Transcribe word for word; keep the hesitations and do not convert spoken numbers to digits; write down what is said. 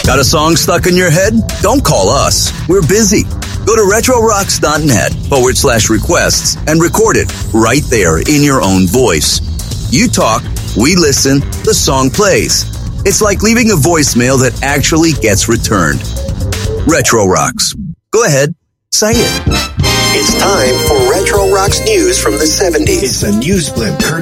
Got a song stuck in your head? Don't call us. We're busy. Go to retrorocks.net forward slash requests and record it right there in your own voice. You talk, we listen, the song plays. It's like leaving a voicemail that actually gets returned. Retro Rocks. Go ahead, say it. It's time for Retro Rocks news from the seventies. It's a news blip.